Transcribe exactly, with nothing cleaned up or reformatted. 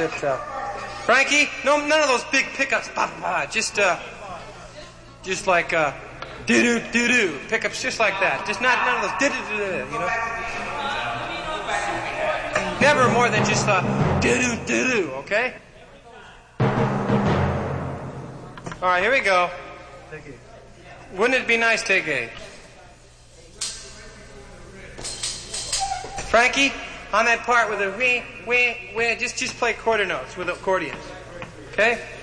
that, uh, Frankie, no, none of those big pickups. Bah, bah, bah. Just, uh, just like, uh, doo-doo, doo-doo. Pickups just like that. Just not, none of those doo-doo-doo-doo, you know? Never more than just, uh, doo-doo, doo-doo, okay? All right, here we go. Wouldn't it be nice, take a... Frankie, on that part with a wee, wee, wee, just, just play quarter notes with accordions. Okay?